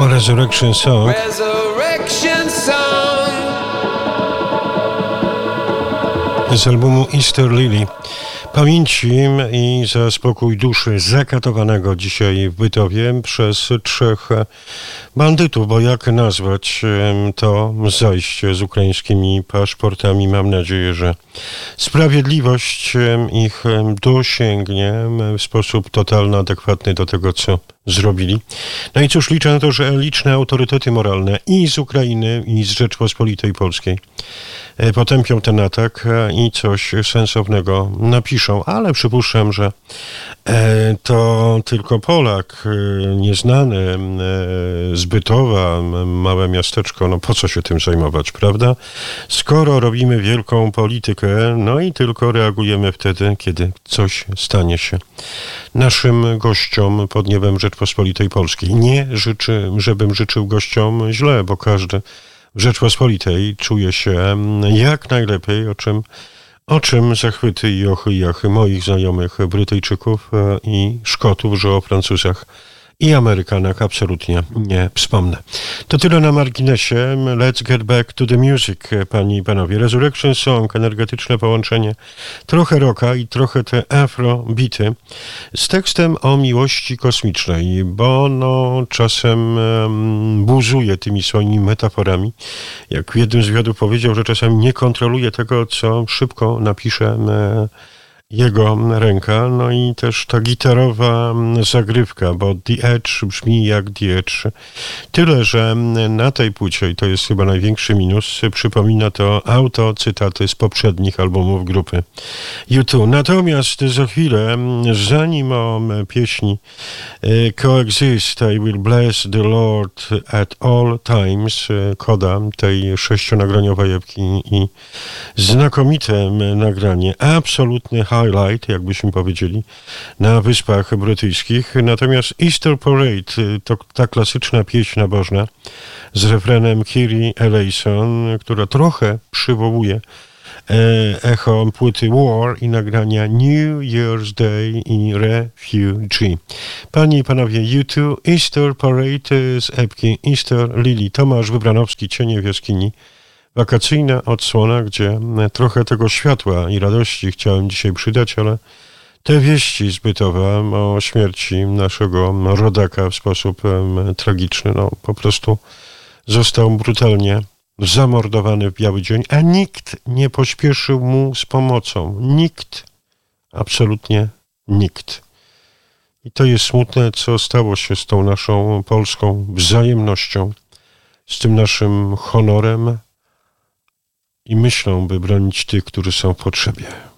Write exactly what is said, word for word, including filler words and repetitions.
Resurrection Song. Resurrection Song. Z albumu Easter Lily. Pamięci i za spokój duszy zakatowanego dzisiaj w Bytowie przez trzech bandytów, bo jak nazwać to zajście z ukraińskimi paszportami? Mam nadzieję, że sprawiedliwość ich dosięgnie w sposób totalny, adekwatny do tego, co zrobili. No i cóż, liczę na to, że liczne autorytety moralne i z Ukrainy, i z Rzeczpospolitej Polskiej potępią ten atak i coś sensownego napiszą, ale przypuszczam, że to tylko Polak, nieznany, z Bytowa, małe miasteczko, no po co się tym zajmować, prawda? Skoro robimy wielką politykę, no i tylko reagujemy wtedy, kiedy coś stanie się naszym gościom pod niebem Rzeczpospolitej Polskiej. Nie życzy, żebym życzył gościom źle, bo każdy w Rzeczpospolitej czuje się jak najlepiej, o czym, o czym zachwyty i ochy i jachy moich znajomych Brytyjczyków i Szkotów, że o Francuzach i Amerykanach absolutnie nie wspomnę. To tyle na marginesie. Let's get back to the music, panie i panowie. Resurrection Song, energetyczne połączenie, trochę rocka i trochę te afrobity z tekstem o miłości kosmicznej, bo no czasem um, buzuje tymi swoimi metaforami. Jak w jednym z wywiadów powiedział, że czasem nie kontroluje tego, co szybko napisze um, jego ręka, no i też ta gitarowa zagrywka, bo The Edge brzmi jak The Edge. Tyle, że na tej płycie, i to jest chyba największy minus, przypomina to autocytaty z poprzednich albumów grupy U dwa. Natomiast za chwilę, zanim o pieśni Coexist, I Will Bless the Lord at All Times, koda tej sześcionagraniowej epki i znakomite nagranie, absolutny highlight, jakbyśmy powiedzieli, na Wyspach Brytyjskich. Natomiast Easter Parade to ta klasyczna pieśń nabożna z refrenem Kyrie Eleison, która trochę przywołuje echo płyty War i nagrania New Year's Day i Refugee. Panie i panowie, U dwa, Easter Parade z epki Easter Lily. Tomasz Wybranowski, Cienie w jaskini. Wakacyjna odsłona, gdzie trochę tego światła i radości chciałem dzisiaj przydać, ale te wieści z Bytowa o śmierci naszego rodaka w sposób tragiczny, no po prostu został brutalnie zamordowany w biały dzień, a nikt nie pośpieszył mu z pomocą. Nikt, absolutnie nikt. I to jest smutne, co stało się z tą naszą polską wzajemnością, z tym naszym honorem i myślą, by bronić tych, którzy są w potrzebie.